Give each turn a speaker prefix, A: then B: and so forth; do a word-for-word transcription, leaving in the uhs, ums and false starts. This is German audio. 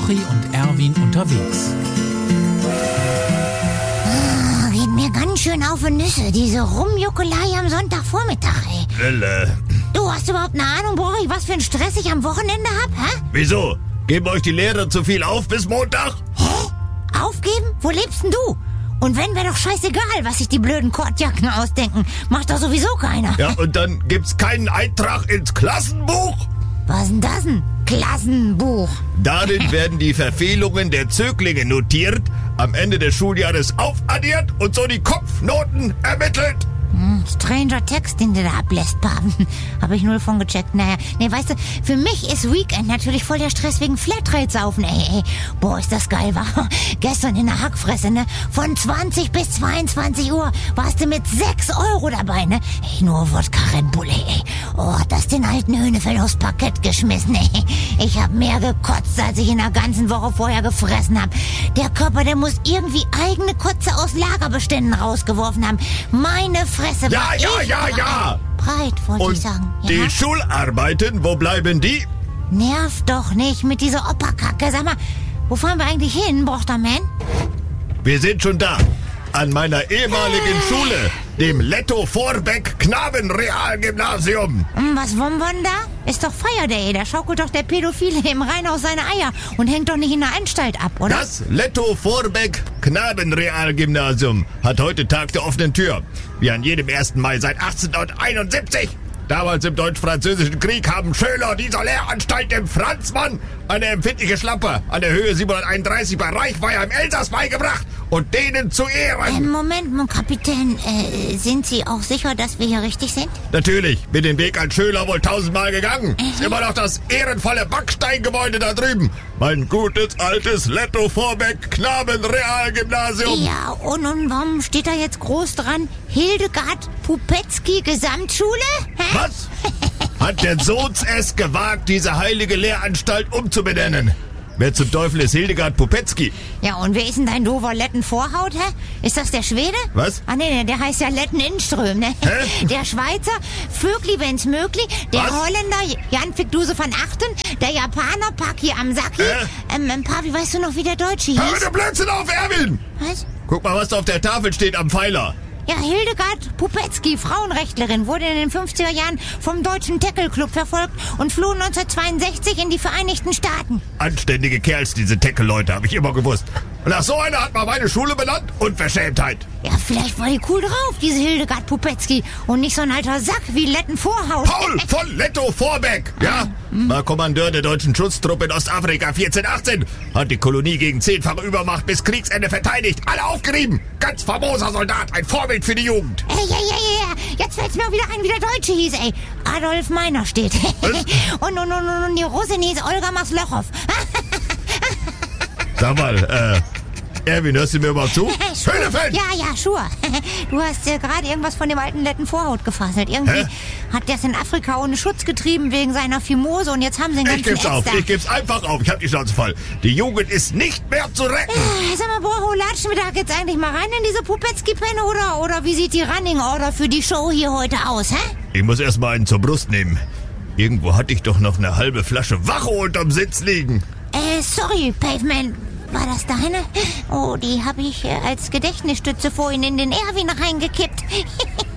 A: Nutri und Erwin unterwegs.
B: Ah, geht mir ganz schön auf die Nüsse, diese Rumjuckelei am Sonntagvormittag, ey.
C: Lille.
B: Du hast überhaupt eine Ahnung, Borich, was für ein Stress ich am Wochenende hab, hä?
C: Wieso? Geben euch die Lehrer zu viel auf bis Montag?
B: Hä? Aufgeben? Wo lebst denn du? Und wenn, wäre doch scheißegal, was sich die blöden Kordjacken ausdenken. Macht doch sowieso keiner.
C: Ja, und dann gibt's keinen Eintrag ins Klassenbuch?
B: Was ist denn das denn? Klassenbuch.
C: Darin werden die Verfehlungen der Zöglinge notiert, am Ende des Schuljahres aufaddiert und so die Kopfnoten ermittelt.
B: Hm, stranger Text, den du da ablässt, Paven. Hab ich null von gecheckt. Naja, nee, weißt du, für mich ist Weekend natürlich voll der Stress wegen Flatrate-Saufen, ey, ey. Boah, ist das geil, war. Gestern in der Hackfresse, ne? Von zwanzig bis zweiundzwanzig Uhr warst du mit sechs Euro dabei, ne? Ey, nur Wodka Red Bull, ey, ey. Oh, hat das den alten Höhnefeld aufs Parkett geschmissen, ey. Ich hab mehr gekotzt, als ich in der ganzen Woche vorher gefressen hab. Der Körper, der muss irgendwie eigene Kotze aus Lagerbeständen rausgeworfen haben. Meine Fresse,
C: Ja,
B: war
C: ja,
B: ich
C: ja,
B: breit.
C: ja.
B: Breit, wollte
C: Und
B: ich sagen. Ja?
C: die Schularbeiten, wo bleiben die?
B: Nerv doch nicht mit dieser Operkacke. Sag mal, wo fahren wir eigentlich hin, Brochterman?
C: Wir sind schon da. An meiner ehemaligen Schule, dem Letto-Vorbeck Knabenrealgymnasium.
B: Hm, was wollen wir denn da? Ist doch Feierday. Da schaukelt doch der Pädophile im Rheinhaus seine Eier und hängt doch nicht in der Anstalt ab, oder?
C: Das Letto-Vorbeck Knabenrealgymnasium hat heute Tag der offenen Tür. Wie an jedem ersten Mai seit achtzehnhunderteinundsiebzig. Damals im Deutsch-Französischen Krieg haben Schüler dieser Lehranstalt dem Franzmann eine empfindliche Schlappe an der Höhe siebenhunderteinunddreißig bei Reichweiher im Elsass beigebracht und denen zu Ehren.
B: Ähm, Moment, mon Kapitän, äh, sind Sie auch sicher, dass wir hier richtig sind?
C: Natürlich, bin den Weg als Schüler wohl tausendmal gegangen. Ist immer noch das ehrenvolle Backsteingebäude da drüben. Mein gutes, altes Letto-Vorbeck Knabenrealgymnasium.
B: Ja, und, und warum steht da jetzt groß dran, Hildegard Pupetzky Gesamtschule? Hä?
C: Was? Hat der Soz es gewagt, diese heilige Lehranstalt umzubenennen? Wer zum Teufel ist Hildegard Pupetzky?
B: Ja, und wer ist denn dein doofer Letten-Vorhaut, hä? Ist das der Schwede?
C: Was?
B: Ah, nee, nee, der heißt ja Letten-Inström, ne?
C: Hä?
B: Der Schweizer, Vögli, wenn's möglich. Der
C: Was?
B: Holländer, Jan Fick-Duse van Achten. Der Japaner, Paki Amsaki.
C: Hä?
B: Ähm, ähm, Pavi, weißt du noch, wie der Deutsche
C: Hör
B: hieß?
C: mir Blödsinn auf, Erwin!
B: Was?
C: Guck mal, was da auf der Tafel steht am Pfeiler.
B: Ja, Hildegard Pupetzky, Frauenrechtlerin, wurde in den fünfziger Jahren vom Deutschen Tackle-Club verfolgt und floh neunzehnhundertzweiundsechzig in die Vereinigten Staaten.
C: Anständige Kerls, diese Tackle-Leute, habe ich immer gewusst. Und nach so einer hat man meine Schule benannt. Unverschämtheit.
B: Ja, vielleicht war die cool drauf, diese Hildegard Pupetzky, und nicht so ein alter Sack wie Letten-Vorhaut.
C: Paul von Letto-Vorbeck, ja? War Kommandeur der deutschen Schutztruppe in Ostafrika vierzehnhundertachtzehn. Hat die Kolonie gegen zehnfache Übermacht bis Kriegsende verteidigt. Alle aufgerieben. Ganz famoser Soldat, ein Vorbild für die Jugend.
B: Ey, ja, ja, ja, ja. Jetzt fällt's mir auch wieder ein, wie der Deutsche hieß, ey. Adolf Meiner steht. und, und, und, und die Russin hieß Olga Maslochow.
C: Sag mal, äh, Erwin, hörst du mir überhaupt zu? Höhnefeld!
B: Ja, ja, sure. Du hast äh, gerade irgendwas von dem alten Letten-Vorhaut gefaselt. Irgendwie
C: Hä?
B: hat der es in Afrika ohne Schutz getrieben wegen seiner Fimose und jetzt haben sie den
C: Ich
B: ganzen
C: geb's auf,
B: Ätz da.
C: ich geb's einfach auf. Ich hab die Schnauze voll. Die Jugend ist nicht mehr zu retten.
B: Äh, Sag mal, Borho, latschen wir da jetzt eigentlich mal rein in diese Pupetzky-Penne oder, oder wie sieht die Running-Order für die Show hier heute aus, hä?
C: Ich muss erst mal einen zur Brust nehmen. Irgendwo hatte ich doch noch eine halbe Flasche Wache unterm Sitz liegen.
B: Äh, sorry, Pavement. War das deine? Oh, die habe ich äh, als Gedächtnisstütze vorhin in den Erwin reingekippt.